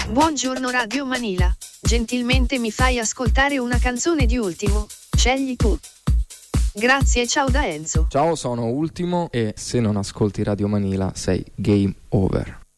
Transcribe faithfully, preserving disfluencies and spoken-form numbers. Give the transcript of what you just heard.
Buongiorno Radio Manila, gentilmente mi fai ascoltare una canzone di Ultimo, scegli tu. Grazie, ciao da Enzo. Ciao, sono Ultimo e se non ascolti Radio Manila sei game over.